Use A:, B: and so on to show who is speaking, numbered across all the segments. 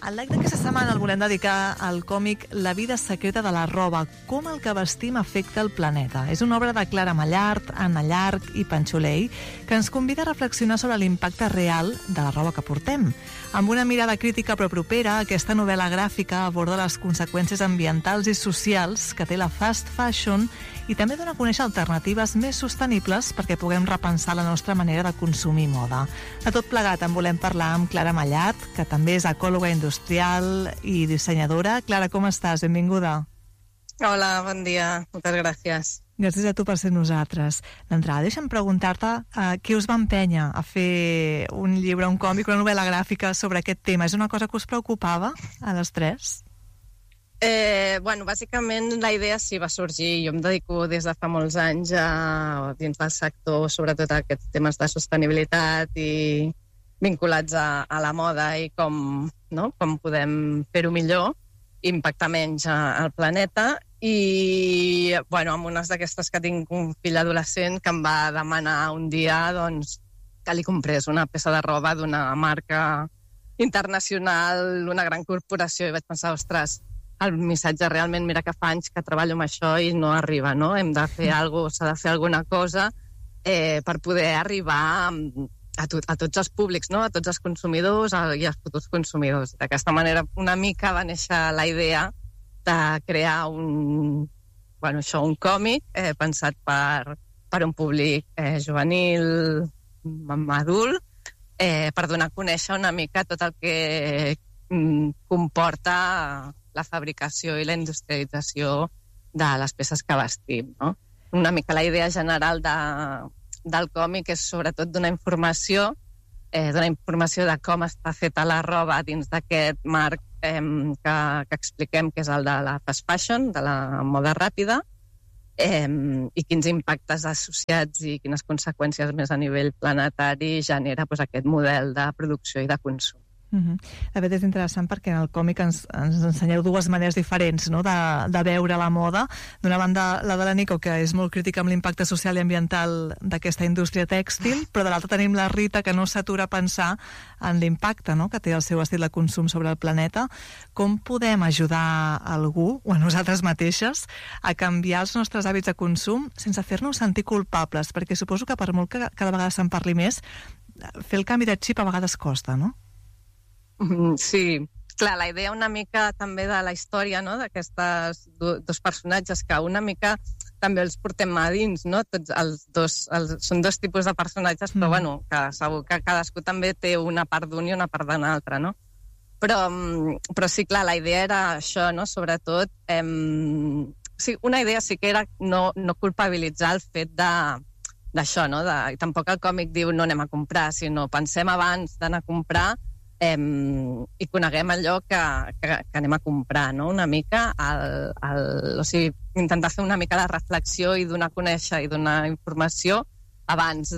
A: El live d'aquesta setmana el volem dedicar al còmic La vida secreta de la roba, com el que vestim afecta el planeta. És una obra de Clara Mallart, Anna Llarch i Panxolei que ens convida a reflexionar sobre l'impacte real de la roba que portem. Amb una mirada crítica però propera, aquesta novel·la gràfica aborda les conseqüències ambientals i socials que té la fast fashion i també dona a conèixer alternatives més sostenibles perquè puguem repensar la nostra manera de consumir moda. De tot plegat en volem parlar amb Clara Mallart, que també és ecòloga industrial i dissenyadora. Clara, com estàs? Benvinguda.
B: Hola, bon dia. Moltes gràcies.
A: Gràcies a tu per ser nosaltres. D'entrada, deixa'm preguntar-te què us va empènyer a fer un llibre, un còmic, una novel·la gràfica sobre aquest tema. És una cosa que us preocupava a les tres?
B: Bàsicament la idea sí va sorgir. Jo em dedico des de fa molts anys dins del sector, sobretot a aquests temes de sostenibilitat i vinculats a la moda i com podem fer-ho millor i impactar menys al planeta. I, amb unes d'aquestes que tinc un fill adolescent que em va demanar un dia que li comprés una peça de roba d'una marca internacional, una gran corporació, i vaig pensar, ostres, el missatge realment, mira que fa anys que treballo amb això i no arriba, no? Hem de fer alguna cosa, s'ha de fer alguna cosa per poder arribar a tots els públics, no? A tots els consumidors i als futurs consumidors. D'aquesta manera, una mica va néixer la idea de crear un còmic pensat per un públic juvenil, adult, per donar a conèixer una mica tot el que comporta la fabricació i la industrialització de les peces que vestim, no? Una mica la idea general del còmic és sobretot donar informació de com està feta la roba dins d'aquest marc que expliquem, que és el de la fast fashion, de la moda ràpida, i quins impactes associats i quines conseqüències més a nivell planetari genera aquest model de producció i de consum.
A: De fet, és interessant perquè en el còmic ens ensenyeu dues maneres diferents, no?, de veure la moda. D'una banda, la de la Nico, que és molt crítica amb l'impacte social i ambiental d'aquesta indústria tèxtil, però de l'altra tenim la Rita, que no s'atura a pensar en l'impacte, no?, que té el seu estil de consum sobre el planeta. Com podem ajudar algú, o a nosaltres mateixes, a canviar els nostres hàbits de consum sense fer-nos sentir culpables? Perquè suposo que per molt que cada vegada se'n parli més, fer el canvi de xip a vegades costa, no?
B: Sí, clar, la idea una mica també de la història, no?, d'aquestes dos personatges que una mica també els portem a dins, no? Tots els dos, són dos tipus de personatges, però que segur que cadascú també té una part d'un i una part de l'altra, no? Però sí, clar, la idea era això, no?, sobretot, sí, una idea sí que era no culpabilitzar el fet d'això, no?, i tampoc el còmic diu no anem a comprar, sinó pensem abans d'anar a comprar i coneguem allò que anem a comprar, no?, una mica, o sigui, intentar fer una mica de reflexió i donar a conèixer i donar informació abans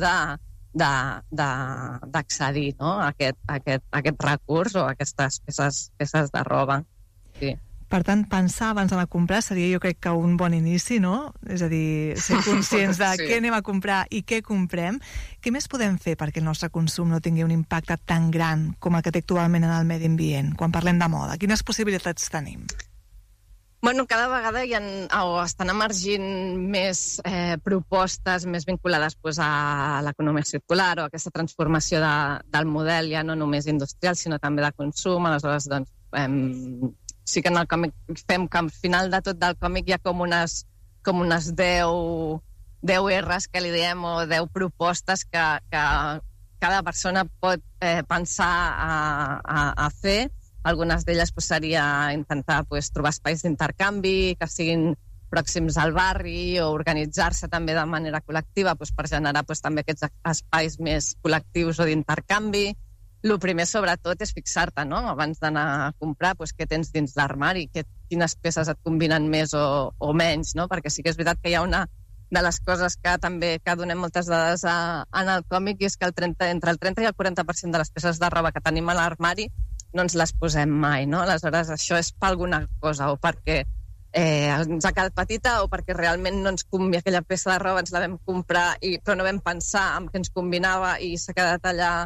B: d'accedir, no?, a aquest recurs o a aquestes peces de roba. Sí.
A: Per tant, pensar abans d'anar a comprar seria, jo crec, que un bon inici, no? És a dir, ser conscients de què anem a comprar i què comprem. Què més podem fer perquè el nostre consum no tingui un impacte tan gran com el que té actualment en el medi ambient, quan parlem de moda? Quines possibilitats tenim?
B: Cada vegada estan emergint més propostes més vinculades a l'economia circular o a aquesta transformació del model, ja no només industrial, sinó també de consum. Aleshores, sí que en el còmic fem que al final de tot del còmic hi ha com unes 10 R's que li diem, o 10 propostes que cada persona pot pensar a fer. Algunes d'elles seria intentar trobar espais d'intercanvi que siguin pròxims al barri, o organitzar-se també de manera col·lectiva per generar també aquests espais més col·lectius o d'intercanvi. El primer, sobretot, és fixar-te, no?, abans d'anar a comprar, què tens dins l'armari, quines peces et combinen més o menys, no? Perquè sí que és veritat que hi ha una de les coses que també donem moltes dades en el còmic, i és que entre el 30 i el 40% de les peces de roba que tenim a l'armari no ens les posem mai, no? Aleshores, això és per alguna cosa, o perquè ens ha quedat petita, o perquè realment no ens convé aquella peça de roba, ens la vam comprar però no vam pensar en què ens combinava i s'ha quedat allà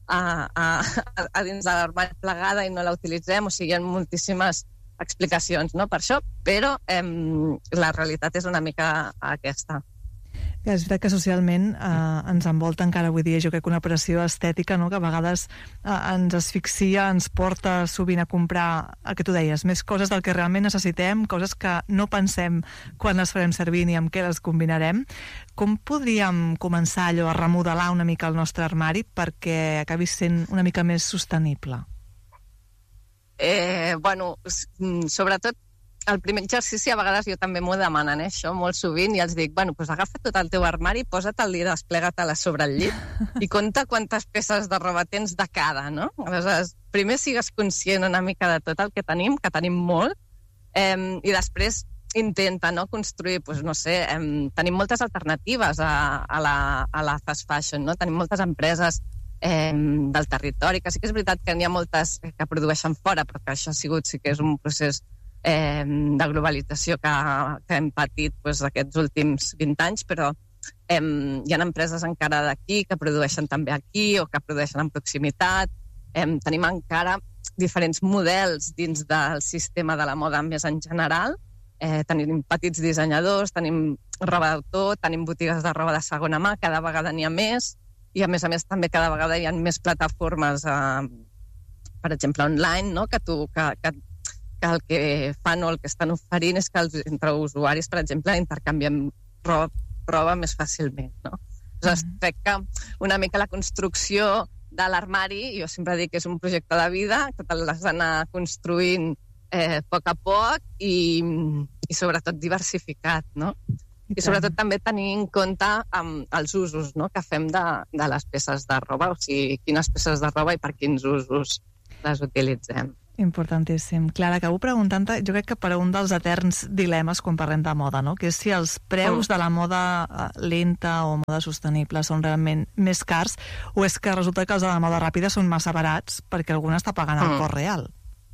B: a dins de l'armari plegada i no la utilitzem, o sigui, hi ha moltíssimes explicacions, no, per això, però la realitat és una mica aquesta.
A: És veritat que socialment ens envolta encara avui dia, jo crec que una pressió estètica, no?, que a vegades ens asfixia, ens porta sovint a comprar, el que tu deies, més coses del que realment necessitem, coses que no pensem quan les farem servir ni amb què les combinarem. Com podríem començar allò a remodelar una mica el nostre armari perquè acabi sent una mica més sostenible?
B: Bueno, sobretot el primer exercici a vegades jo també m'ho demanen, això, molt sovint, i els dic, bueno, doncs agafa tot el teu armari, posa't-el i desplega-te-la sobre el llit i compta quantes peces de roba tens de cada, no? Aleshores, primer sigues conscient una mica de tot el que tenim molt, i després intenta, no, construir, doncs no sé, tenim moltes alternatives a la fast fashion, no? Tenim moltes empreses del territori, que sí que és veritat que n'hi ha moltes que produeixen fora, però que això ha sigut, sí que és un procés de globalització que hem patit aquests últims 20 anys, però hi ha empreses encara d'aquí que produeixen també aquí o que produeixen en proximitat. Tenim encara diferents models dins del sistema de la moda més en general. Tenim petits dissenyadors, tenim roba d'autor, tenim botigues de roba de segona mà, cada vegada n'hi ha més, i a més també cada vegada hi ha més plataformes, per exemple, online, no?, que el que fan o el que estan oferint és que entre usuaris, per exemple, intercanviem roba més fàcilment, no? Aleshores, crec que una mica la construcció de l'armari, jo sempre dic que és un projecte de vida, que te l'has d'anar construint a poc i sobretot diversificat, no? I sobretot també tenir en compte els usos, no?, que fem de les peces de roba, o sigui, quines peces de roba i per quins usos les utilitzem.
A: Importantíssim. Clara, acabo preguntant-te, jo crec que per un dels eterns dilemes quan parlem de moda, no?, que és si els preus de la moda lenta o moda sostenible són realment més cars o és que resulta que els de la moda ràpida són massa barats perquè algú n'està pagant el cost real.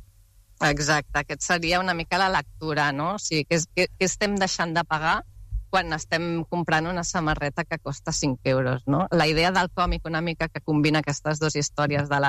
B: Exacte, aquest seria una mica la lectura, no? O sigui, què estem deixant de pagar quan estem comprant una samarreta que costa 5 euros, no? La idea del còmic una mica que combina aquestes dues històries de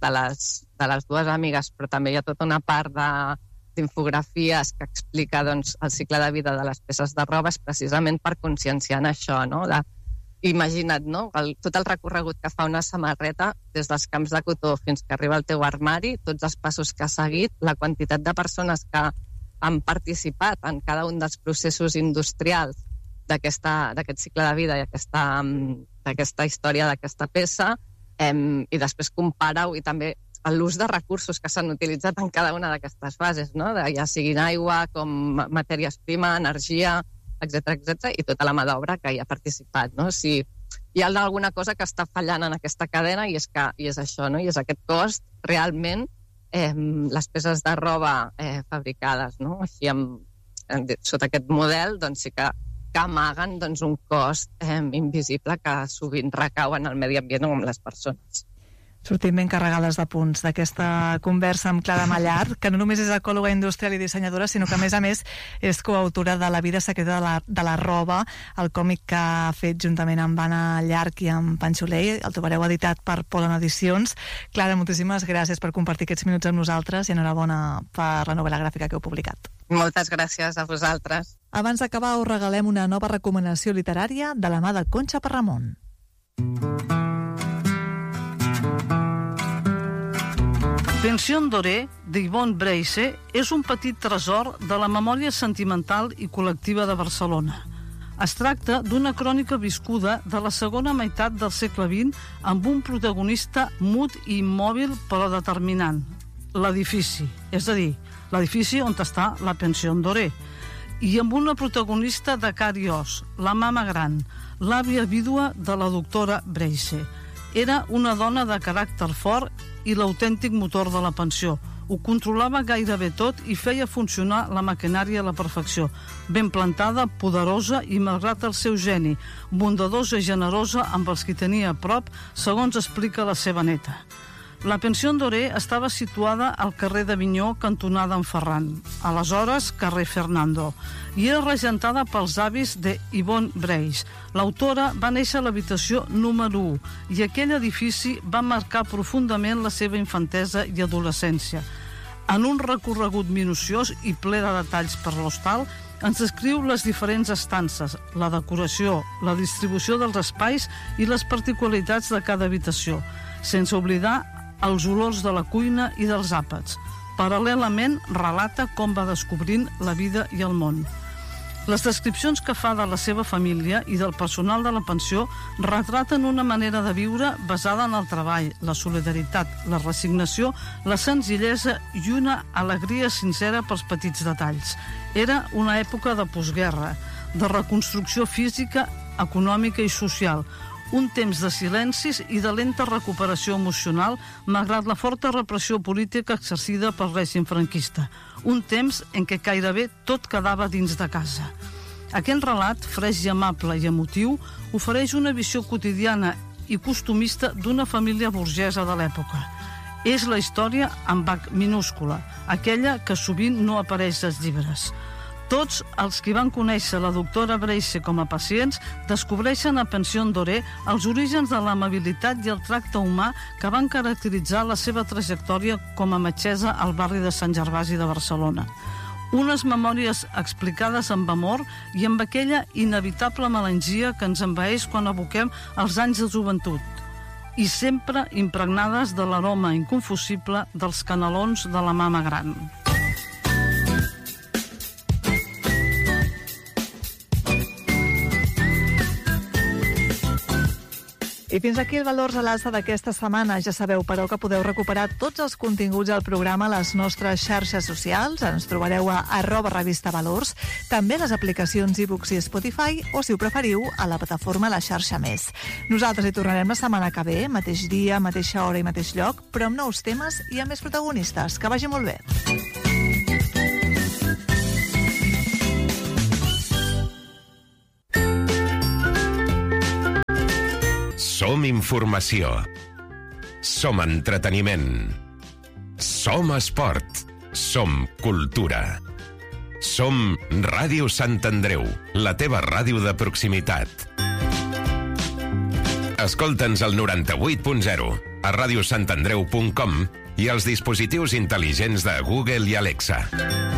B: les dues amigues, però també hi ha tota una part d'infografies que explica, doncs, el cicle de vida de les peces de roba, és precisament per conscienciar en això, no? Imagina't, no?, tot el recorregut que fa una samarreta des dels camps de cotó fins que arriba al teu armari, tots els passos que ha seguit, la quantitat de persones que han participat en cada un dels processos industrials d'aquest cicle de vida i d'aquesta història d'aquesta peça, i després compara-ho i també l'ús de recursos que s'han utilitzat en cada una d'aquestes fases, no?, ja siguin aigua, com matèries primes, energia, etc, i tota la mà d'obra que hi ha participat, no? Si hi ha alguna cosa que està fallant en aquesta cadena i és això, no?, i és aquest cost realment les peces de roba fabricades, no?, així sota aquest model, doncs sí que amaguen un cost invisible que sovint recau en el medi ambient o en les persones.
A: Sortim ben carregades de punts d'aquesta conversa amb Clara Mallart, que no només és ecòloga industrial i dissenyadora, sinó que a més és coautora de La vida secreta de la roba, el còmic que ha fet juntament amb Anna Llarch i amb Pancho Ley. El trobareu editat per Pollen Edicions. Clara, moltíssimes gràcies per compartir aquests minuts amb nosaltres i enhorabona per la novel·la gràfica que heu publicat.
B: Moltes gràcies a vosaltres.
A: Abans d'acabar, us regalem una nova recomanació literària de la mà de Concha Parramon.
C: Pension Doré, d'Yvonne Breise, és un petit tresor de la memòria sentimental i col·lectiva de Barcelona. Es tracta d'una crònica viscuda de la segona meitat del segle XX amb un protagonista mut i immòbil però determinant, l'edifici, és a dir, l'edifici on està la Pension Doré, i amb una protagonista de car i os, la mama gran, l'àvia vídua de la doctora Breise. Era una dona de caràcter fort i l'autèntic motor de la pensió. Ho controlava gairebé tot i feia funcionar la maquinària a la perfecció. Ben plantada, poderosa i, malgrat el seu geni, bondadosa i generosa amb els qui tenia a prop, segons explica la seva neta. La pensió Doré estava situada al carrer d'Avinyó, cantonada en Ferran, aleshores carrer Fernando, i era regentada pels avis de Yvonne Breix. L'autora va néixer a l'habitació número 1 i aquell edifici va marcar profundament la seva infantesa i adolescència. En un recorregut minuciós i ple de detalls per l'hostal, ens descriu les diferents estances, la decoració, la distribució dels espais i les particularitats de cada habitació, sense oblidar els olors de la cuina i dels àpats. Paral·lelament, relata com va descobrint la vida i el món. Les descripcions que fa de la seva família i del personal de la pensió retraten una manera de viure basada en el treball, la solidaritat, la resignació, la senzillesa i una alegria sincera pels petits detalls. Era una època de postguerra, de reconstrucció física, econòmica i social, un temps de silencis i de lenta recuperació emocional malgrat la forta repressió política exercida pel règim franquista, un temps en què gairebé tot quedava dins de casa. Aquell relat, fresc i amable i emotiu, ofereix una visió quotidiana i costumista d'una família burgesa de l'època. És la història amb H minúscula, aquella que sovint no apareix als llibres. Tots els que van conèixer la doctora Breixe com a pacients descobreixen a Pensió Doré els orígens de l'amabilitat i el tracte humà que van caracteritzar la seva trajectòria com a metgessa al barri de Sant Gervasi de Barcelona. Unes memòries explicades amb amor i amb aquella inevitable melangia que ens envaeix quan evoquem els anys de joventut, i sempre impregnades de l'aroma inconfusible dels canelons de la mama gran.
A: I fins aquí el Valors a l'Alça d'aquesta setmana. Ja sabeu, però, que podeu recuperar tots els continguts del programa a les nostres xarxes socials. Ens trobareu a @revistavalors, també a les aplicacions iBooks i Spotify, o, si ho preferiu, a la plataforma La Xarxa Més. Nosaltres hi tornarem la setmana que ve, mateix dia, mateixa hora i mateix lloc, però amb nous temes i amb més protagonistes. Que vagi molt bé.
D: Som informació. Som entreteniment. Som esport. Som cultura. Som Ràdio Sant Andreu, la teva ràdio de proximitat. Escolta'ns al 98.0, a radiosantandreu.com i als dispositius intel·ligents de Google i Alexa.